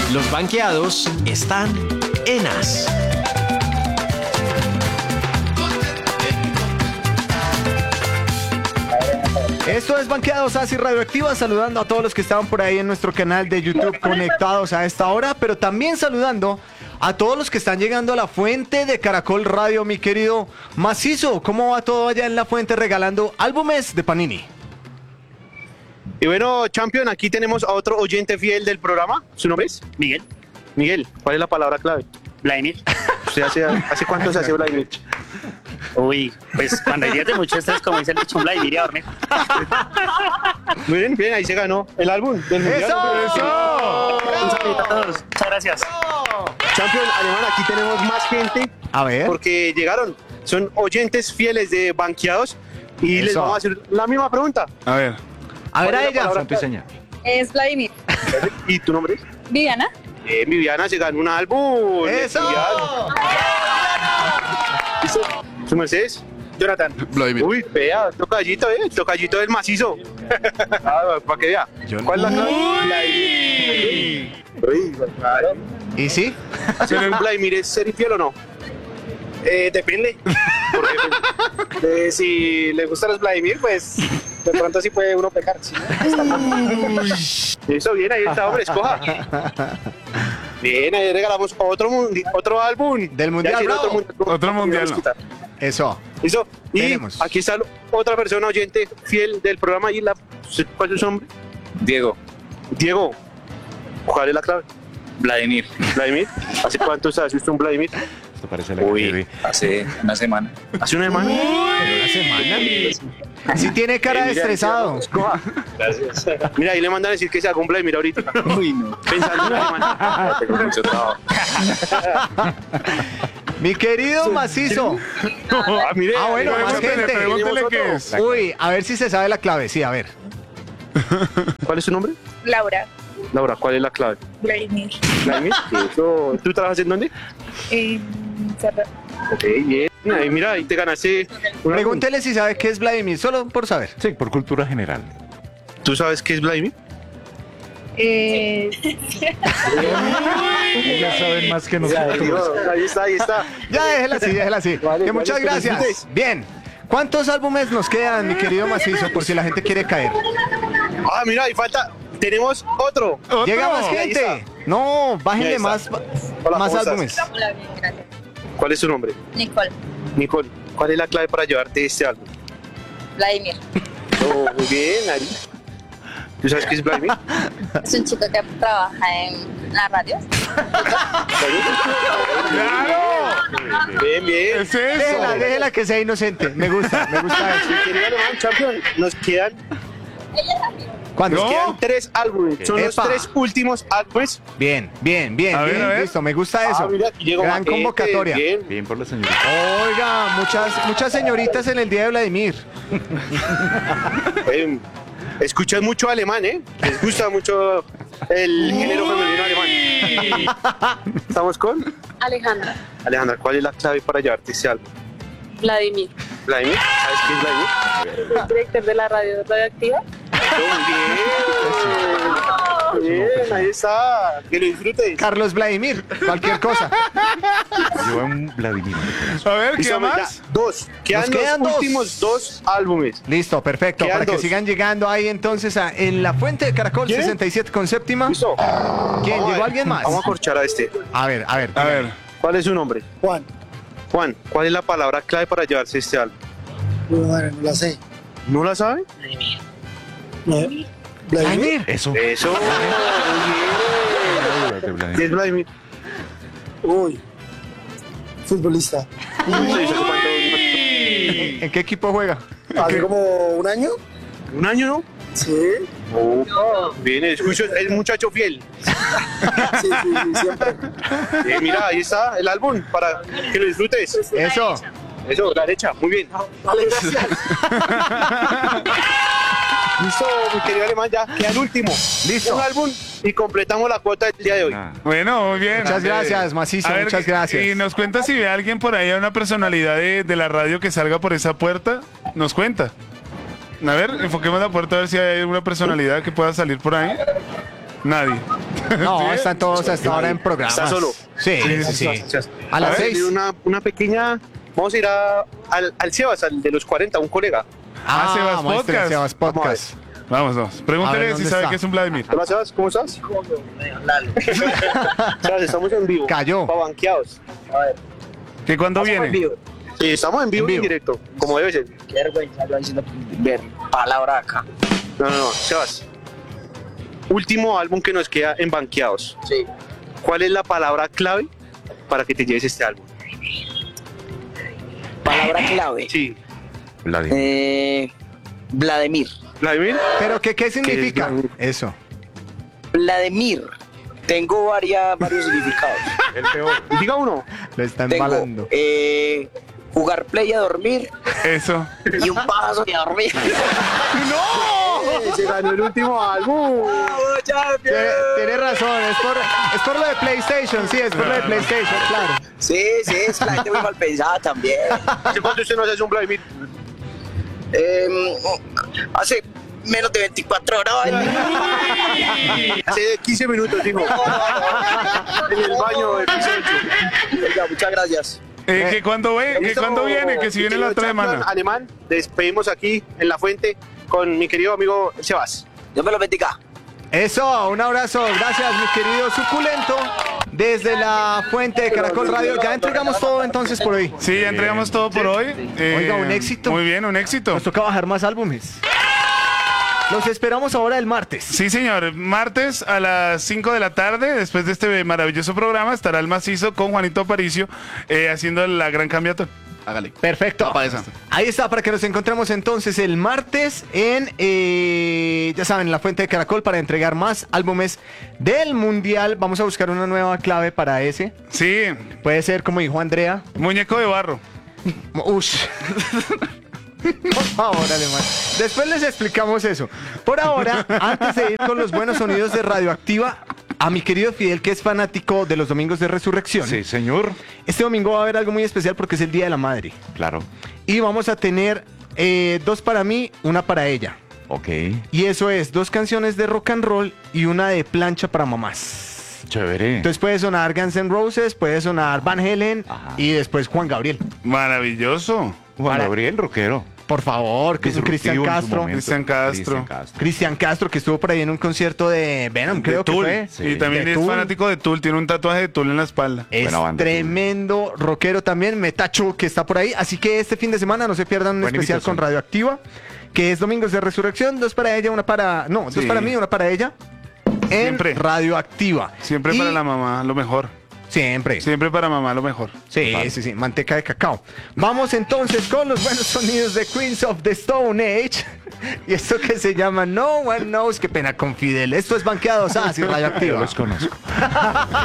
Los banqueados están en As. Esto es Banqueados Así Radioactiva, saludando a todos los que estaban por ahí en nuestro canal de YouTube conectados a esta hora, pero también saludando a todos los que están llegando a la fuente de Caracol Radio, mi querido Macizo. ¿Cómo va todo allá en la fuente regalando álbumes de Panini? Y bueno, Champion, aquí tenemos a otro oyente fiel del programa. ¿Su nombre es? Miguel. Miguel, ¿cuál es la palabra clave? Vladimir. ¿Usted hace cuánto se hace Vladimir? Uy, pues cuando hay días de mucho estrés, como dice el dicho, un Vladimir y a dormir. Muy bien, bien, ahí se ganó el álbum del Mundial. ¡Eso! Un saludo a todos. Muchas gracias. Champion, alemán, aquí tenemos más gente A ver. porque llegaron. Son oyentes fieles de Banqueados y les Eso. vamos a hacer la misma pregunta. A ver. A ver ¿Cuál a es la ella. palabra Santo y seña. Es Vladimir. ¿Y tu nombre es? Viviana. Viviana se ganó un álbum. ¡Eso! ¿Listo? ¿Su Mercedes? Jonathan. Vladimir. Uy, vea, tocallito, tocallito del macizo. Para que vea. ¿Cuál es la clave? Uy, claro. ¿Y sí? ¿Ser un Vladimir es ser infiel o no? Depende. Porque si le gustan los Vladimir, pues de pronto sí puede uno pecar. ¿Sí? Eso bien, ahí está, hombre, escoja. Bien, ahí regalamos otro álbum. Del Mundial, Ya, sí, bravo. Otro Mundial, no. Eso. ¿Listo? Y Tenemos. aquí está otra persona oyente fiel del programa. ¿Cuál es su nombre? Diego. Diego. ¿Cuál es la clave? Vladimir. ¿Vladimir? ¿Hace cuánto has visto un Vladimir? Esto parece la Uy, hace una semana. ¿Hace una semana? ¿Una semana? Sí tiene cara de Mira, estresado. escoja. Gracias. Mira, ahí le mandan a decir que se haga un Vladimir ahorita. Uy, no. Pensando en una semana. Tengo mucho trabajo. Mi querido Macizo. Ah, mire, Bueno, más gente. Pregúntele qué es. Uy, a ver si se sabe la clave. Sí, a ver. ¿Cuál es su nombre? Laura. Laura, ¿cuál es la clave? Vladimir. ¿Vladimir? Eso, ¿tú trabajas en dónde? Cerro. Ok, bien. Ahí mira, ahí te ganaste. Pregúntele si sabe qué es Vladimir, solo por saber. Sí, por cultura general. ¿Tú sabes qué es Vladimir? Ellos saben más que nosotros. Ahí está, ahí está. Ya, déjela así. Vale, Que muchas vale, gracias. felicidades. Bien. ¿Cuántos álbumes nos quedan, mi querido Macizo, por si la gente quiere caer? Ah, mira, ahí falta. Tenemos otro. Llega más Ahí gente. está. No, Ahí bájenle está. más, Hola, más ¿cómo estás? álbumes. Hola, bien, gracias. ¿Cuál es su nombre? Nicole. Nicole, ¿cuál es la clave para llevarte este álbum? Vladimir. Oh, muy bien, Ari. ¿Tú sabes qué es Vladimir? Es un chico que trabaja en la radio. Bien, bien. Es eso. Déjela que sea inocente. Me gusta eso. Querido Alemán Champion, nos quedan ¿Cuántos? Nos quedan 3 álbumes. Son los Epa. 3 últimos álbumes. Bien. A ver. Listo, me gusta eso. mira, aquí llegó Gran más gente, convocatoria. Bien. Bien por la señorita. Oiga, muchas señoritas en el día de Vladimir. Escuchas mucho alemán, ¿eh? Les gusta mucho el género femenino alemán. ¿Estamos con? Alejandra. Alejandra, ¿cuál es la clave para llevarte este álbum? Vladimir. ¿Vladimir? ¿Sabes qué es Vladimir? El director de la radio radioactiva. Muy bien. Bien, ahí está. Que lo disfrutes. Carlos Vladimir, cualquier cosa. Yo un Vladimir. A ver, ¿qué Listo, más? ya, 2. Quedan quedan los dos. últimos 2 álbumes. Listo, perfecto. Quedan Para que dos. sigan llegando ahí entonces en la fuente de Caracol ¿Quién? 67 con séptima. ¿Listo? ¿Quién? Vamos a ¿Llegó ver. alguien más? Vamos a corchar a este. A ver. A ver. ¿Cuál es su nombre? Juan, Juan, ¿cuál es la palabra clave para llevarse este álbum? madre, no la sé. ¿No la sabe? No. Vladimir. Eso. Eso. De ¿Qué Vladimir. es Vladimir? Uy. Futbolista. ¿En qué equipo juega? Hace como un año. ¿Un año, no? Sí. Bien, escucho, es muchacho fiel. Sí, siempre. Mira, ahí está el álbum para que lo disfrutes. Eso. Eso, la derecha, muy bien. Vale, gracias. Listo, mi querido alemán, ya queda el último. Listo. Un álbum y completamos la cuota del día de hoy. Bueno, muy bien. Muchas gracias, Macizo, A ver, muchas gracias. Y nos cuenta si ve a alguien por ahí, a una personalidad de la radio que salga por esa puerta. Nos cuenta. A ver, enfoquemos la puerta a ver si hay alguna personalidad que pueda salir por ahí. Nadie. No, están todos hasta ahora en programas. ¿Está solo? Sí, sí. A A las ver, 6. una pequeña... Vamos a ir al Sebas, al de los 40, un colega. Sebas muestre, Podcast. Sebas Podcast. Vamos. A ver, Pregúntele si ¿dónde sabe está? que es un Vladimir. Hola, Sebas, ¿cómo estás? Sebas, estamos en vivo. Cayó. Pa' banqueados. ¿Que cuándo viene? Sí, estamos en vivo y en directo, como debe ser. Qué vergüenza yo diciendo ver palabra acá. No, Sebas. Último álbum que nos queda en Banqueados. Sí. ¿Cuál es la palabra clave para que te lleves este álbum? Palabra clave. Sí. Vladimir. ¿Vladimir? ¿Pero qué significa Vladimir? eso? Vladimir. Tengo varios significados. El peor. Diga uno. Lo están Tengo balando. jugar play a dormir Eso. y un paso y a dormir. Se ganó el último álbum. Tiene razón, es por lo de PlayStation, sí, es por lo de PlayStation, claro. Sí, es que la gente muy mal pensada también. ¿Hace cuánto usted no hace un Vladimir? Hace menos de 24 horas. Hace 15 minutos, dijo. En el baño de piso 8. Oiga, muchas gracias. ¿Que cuándo viene? Que si viene la otra semana. Alemán, despedimos aquí en La Fuente con mi querido amigo Sebas. Dios me lo bendiga. Eso, un abrazo, gracias mi querido suculento, desde la fuente de Caracol Radio. Ya entregamos todo entonces por hoy. Sí, ya entregamos todo por hoy. Oiga, un éxito. Muy bien, un éxito. Nos toca bajar más álbumes. Los esperamos ahora el martes. Sí, señor. Martes a las 5 de la tarde, después de este maravilloso programa, estará el macizo con Juanito Aparicio haciendo la gran cambiato. Hágale. Perfecto. Para esa. Ahí está, para que nos encontremos entonces el martes en, ya saben, la fuente de Caracol para entregar más álbumes del Mundial. Vamos a buscar una nueva clave para ese. Sí, Puede ser, como dijo Andrea. muñeco de barro. Ush. Por favor, Alemán. Después les explicamos eso. Por ahora, antes de ir con los buenos sonidos de Radioactiva, a mi querido Fidel, que es fanático de los domingos de resurrección. Sí, señor. Este domingo va a haber algo muy especial porque es el Día de la Madre. Claro. Y vamos a tener 2 para mí, una para ella. Ok. Y eso es 2 canciones de rock and roll y una de plancha para mamás. Chévere. Entonces puede sonar Guns N' Roses, puede sonar Van Halen Ajá. y después Juan Gabriel. Maravilloso. Juan para- Gabriel, rockero. Por favor, que es un Cristian Disruptivo en su Castro. momento. Cristian Castro. Cristian Castro. Cristian Castro, que estuvo por ahí en un concierto de Venom, creo que Tool. fue. Sí. Y también De es Tool. fanático de Tool, tiene un tatuaje de Tool en la espalda. Es Buena banda, tremendo rockero también, Metacho, que está por ahí. Así que este fin de semana no se pierdan un Buena especial invitación. con Radioactiva, que es Domingos de Resurrección, 2 para ella, una para... No, 2 Sí. para mí, una para ella. En Siempre. Radioactiva. Siempre Y- para la mamá, lo mejor. Siempre. Siempre para mamá, lo mejor. Sí, sí, manteca de cacao. Vamos entonces con los buenos sonidos de Queens of the Stone Age. Y esto que se llama No One Knows. Qué pena con Fidel. Esto es Banqueados, así Radioactiva. Yo los conozco.